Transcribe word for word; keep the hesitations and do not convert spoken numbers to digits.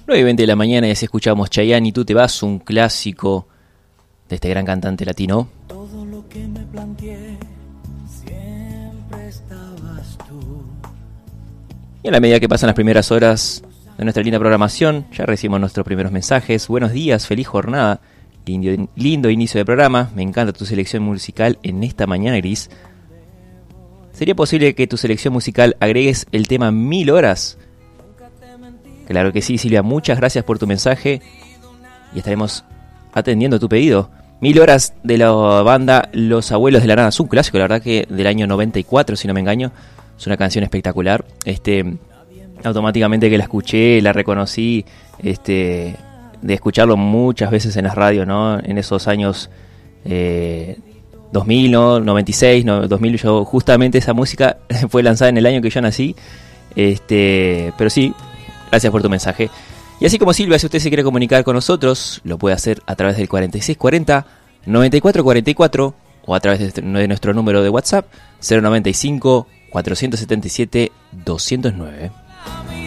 nueve y veinte de la mañana y así escuchamos Chayanne y Tú te vas, un clásico de este gran cantante latino. Todo lo que me planteé, siempre estabas tú. Y a la medida que pasan las primeras horas de nuestra linda programación, ya recibimos nuestros primeros mensajes. Buenos días, feliz jornada, lindo, lindo inicio de programa. Me encanta tu selección musical en esta mañana gris. ¿Sería posible que tu selección musical agregues el tema Mil Horas? Claro que sí, Silvia, muchas gracias por tu mensaje y estaremos atendiendo tu pedido. Mil Horas de la banda Los Abuelos de la Nada, es un clásico, la verdad que del año noventa y cuatro, si no me engaño. Es una canción espectacular. Este, automáticamente que la escuché, la reconocí, este, de escucharlo muchas veces en las radios, ¿no? En esos años eh, dos mil, ¿no? noventa y seis, no, dos mil, yo justamente esa música fue lanzada en el año que yo nací. Este, pero sí, gracias por tu mensaje. Y así como Silvia, si usted se quiere comunicar con nosotros, lo puede hacer a través del cuarenta y seis cuarenta, noventa y cuatro cuarenta y cuatro o a través de nuestro número de WhatsApp cero noventa y cinco, cuatrocientos setenta y siete, doscientos nueve.